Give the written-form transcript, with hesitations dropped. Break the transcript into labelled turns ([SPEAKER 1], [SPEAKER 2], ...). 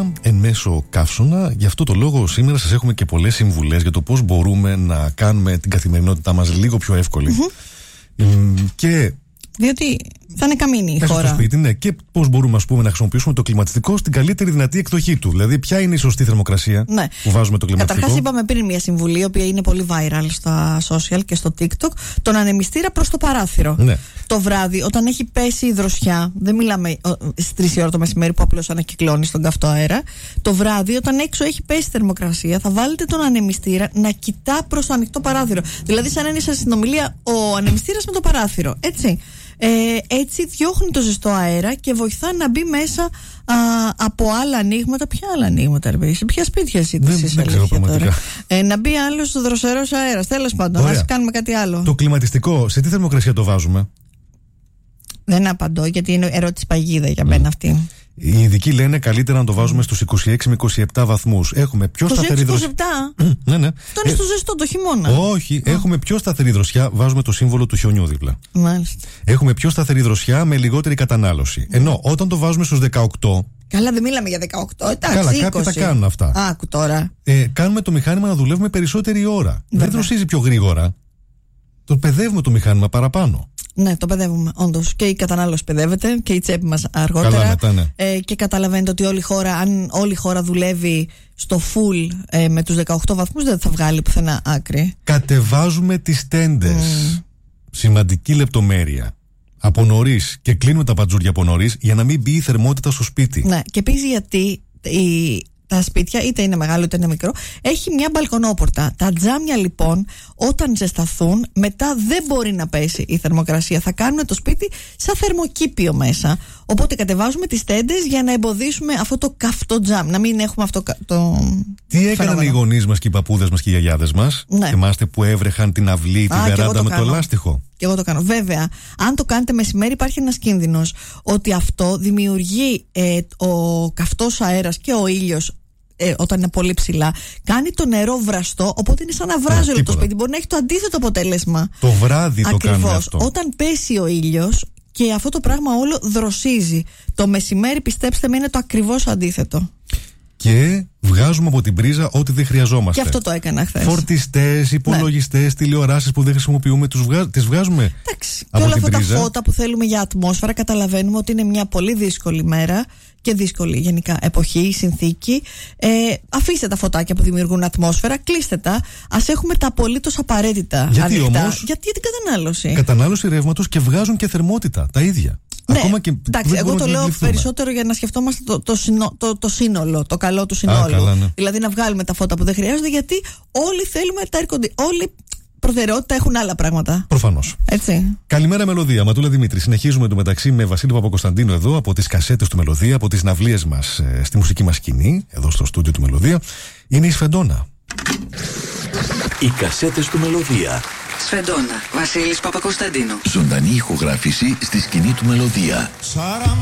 [SPEAKER 1] Νέα εν μέσω καύσωνα. Γι' αυτό το λόγο σήμερα σας έχουμε και πολλές συμβουλές για το πώς μπορούμε να κάνουμε την καθημερινότητά μας λίγο πιο εύκολη. Και
[SPEAKER 2] διότι θα είναι καμίνη η χώρα.
[SPEAKER 1] Στο σπίτι, ναι, και πώς μπορούμε, ας πούμε, να χρησιμοποιήσουμε το κλιματιστικό στην καλύτερη δυνατή εκδοχή του. Δηλαδή, ποια είναι η σωστή θερμοκρασία που βάζουμε το κλιματιστικό.
[SPEAKER 2] Καταρχάς, είπαμε πριν μια συμβουλή, η οποία είναι πολύ viral στα social και στο TikTok, τον ανεμιστήρα προς το παράθυρο.
[SPEAKER 1] Ναι.
[SPEAKER 2] Το βράδυ, όταν έχει πέσει η δροσιά, δεν μιλάμε στις 3 η ώρα το μεσημέρι που απλώς ανακυκλώνει τον καυτό αέρα. Το βράδυ, όταν έξω έχει πέσει η θερμοκρασία, θα βάλετε τον ανεμιστήρα να κοιτά προς το ανοιχτό παράθυρο. Δηλαδή, σαν να είναι σε συνομιλία ο ανεμιστήρας με το παράθυρο. Έτσι. Έτσι διώχνει το ζεστό αέρα και βοηθά να μπει μέσα από άλλα ανοίγματα. Ποια άλλα ανοίγματα, σε ποια σπίτια εσύ
[SPEAKER 1] δεν ξέρω πραγματικά.
[SPEAKER 2] Να μπει άλλος δροσερός αέρας. Τέλος πάντων, ας κάνουμε κάτι άλλο.
[SPEAKER 1] Το κλιματιστικό, σε τι θερμοκρασία το βάζουμε?
[SPEAKER 2] Δεν απαντώ, γιατί είναι ερώτηση παγίδα για μένα αυτή.
[SPEAKER 1] Οι ειδικοί λένε καλύτερα να το βάζουμε στους 26 με 27 βαθμούς. Έχουμε πιο σταθερή δροσιά.
[SPEAKER 2] 27?
[SPEAKER 1] Ναι.
[SPEAKER 2] Αυτό είναι στο ζεστό το χειμώνα.
[SPEAKER 1] Όχι, έχουμε πιο σταθερή δροσιά. Βάζουμε το σύμβολο του χιονιού δίπλα.
[SPEAKER 2] Μάλιστα.
[SPEAKER 1] Έχουμε πιο σταθερή δροσιά με λιγότερη κατανάλωση. Ενώ όταν το βάζουμε στους 18.
[SPEAKER 2] Καλά, δεν μιλάμε για 18. Εντάξει,
[SPEAKER 1] καλά,
[SPEAKER 2] 20.
[SPEAKER 1] κάποιοι τα κάνουν αυτά.
[SPEAKER 2] Άκου τώρα.
[SPEAKER 1] Κάνουμε το μηχάνημα να δουλεύουμε περισσότερη ώρα. Δεν δροσίζει πιο γρήγορα. Το παιδεύουμε το μηχάνημα παραπάνω.
[SPEAKER 2] Ναι, το παιδεύουμε, όντως. Και η κατανάλωση παιδεύεται και η τσέπη μας αργότερα.
[SPEAKER 1] Καλά, μετά, ναι.
[SPEAKER 2] Και καταλαβαίνετε ότι αν όλη η χώρα δουλεύει στο full με τους 18 βαθμούς, δεν θα βγάλει πουθενά άκρη.
[SPEAKER 1] Κατεβάζουμε τις τέντες. Σημαντική λεπτομέρεια. Από νωρίς, και κλείνουμε τα παντζούρια από νωρίς για να μην μπει η θερμότητα στο σπίτι.
[SPEAKER 2] Ναι, και επίσης γιατί τα σπίτια, είτε είναι μεγάλο είτε είναι μικρό, έχει μια μπαλκονόπορτα. Τα τζάμια λοιπόν, όταν ζεσταθούν, μετά δεν μπορεί να πέσει η θερμοκρασία. Θα κάνουν το σπίτι σαν θερμοκήπιο μέσα. Οπότε κατεβάζουμε τις τέντες για να εμποδίσουμε αυτό το καυτό τζάμ. Να μην έχουμε αυτό το.
[SPEAKER 1] Τι έκαναν οι γονείς μας και οι παππούδες μας και οι γιαγιάδες μας?
[SPEAKER 2] Ναι.
[SPEAKER 1] Θυμάστε που έβρεχαν την αυλή, τη βεράντα με το λάστιχο?
[SPEAKER 2] Και εγώ το κάνω. Βέβαια, αν το κάνετε μεσημέρι, υπάρχει ένας κίνδυνος ότι αυτό δημιουργεί ο καυτός αέρας και ο ήλιος. Όταν είναι πολύ ψηλά, κάνει το νερό βραστό, οπότε είναι σαν να βράζει όλο το σπίτι. Μπορεί να έχει το αντίθετο αποτέλεσμα.
[SPEAKER 1] Το βράδυ το κάνουμε αυτό.
[SPEAKER 2] Όταν πέσει ο ήλιος και αυτό το πράγμα όλο δροσίζει. Το μεσημέρι, πιστέψτε με, είναι το ακριβώς αντίθετο.
[SPEAKER 1] Και βγάζουμε από την πρίζα ό,τι δεν χρειαζόμαστε.
[SPEAKER 2] Και αυτό το έκανα χθες.
[SPEAKER 1] Φορτιστές, υπολογιστές, τηλεοράσεις που δεν χρησιμοποιούμε, τις βγάζουμε.
[SPEAKER 2] Εντάξει.
[SPEAKER 1] Από
[SPEAKER 2] και όλα
[SPEAKER 1] την
[SPEAKER 2] αυτά
[SPEAKER 1] πρίζα.
[SPEAKER 2] τα φώτα που θέλουμε για ατμόσφαιρα, καταλαβαίνουμε ότι είναι μια πολύ δύσκολη μέρα και δύσκολη γενικά εποχή, συνθήκη. Αφήστε τα φωτάκια που δημιουργούν ατμόσφαιρα, κλείστε τα. Ας έχουμε τα απολύτως απαραίτητα
[SPEAKER 1] γιατί
[SPEAKER 2] ανοιχτά.
[SPEAKER 1] Όμως,
[SPEAKER 2] γιατί την κατανάλωση.
[SPEAKER 1] Κατανάλωση ρεύματος και βγάζουν και θερμότητα τα ίδια.
[SPEAKER 2] Ναι,
[SPEAKER 1] ακόμα και
[SPEAKER 2] εντάξει, εγώ το λέω περισσότερο για να σκεφτόμαστε το σύνολο, το καλό του συνόλου.
[SPEAKER 1] Καλά, ναι.
[SPEAKER 2] Δηλαδή να βγάλουμε τα φώτα που δεν χρειάζονται, γιατί όλοι θέλουμε τα air conditioning. Όλοι προτεραιότητα έχουν άλλα πράγματα.
[SPEAKER 1] Προφανώς.
[SPEAKER 2] Έτσι.
[SPEAKER 1] Καλημέρα, Μελωδία. Ματούλα Δημήτρη. Συνεχίζουμε το μεταξύ με Βασίλη Παπακοσταντίνο εδώ από τις κασέτες του Μελωδία, από τις ναυλίες μας στη μουσική μας σκηνή, εδώ στο στούντιο του Μελωδία. Είναι η Σφεντόνα.
[SPEAKER 3] Οι κασέτες του Μελωδία.
[SPEAKER 4] Σφεντόνα, Βασίλης Παπακοσταντίνου.
[SPEAKER 3] Ζωντανή ηχογράφηση στη σκηνή του Μελωδία.